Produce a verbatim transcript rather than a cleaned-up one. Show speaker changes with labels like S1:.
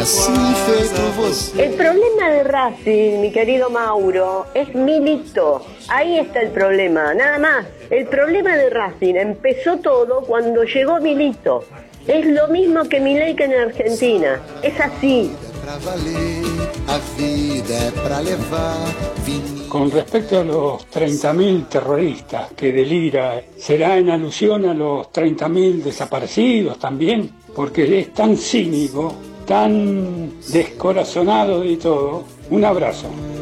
S1: El problema de Racing, mi querido Mauro, es Milito. Ahí está el problema, nada más. El problema de Racing empezó todo cuando llegó Milito. Es lo mismo que Milei que en Argentina. Es así.
S2: Con respecto a los treinta mil terroristas que delira, ¿será en alusión a los treinta mil desaparecidos también? Porque es tan cínico, tan descorazonado de todo. Un abrazo.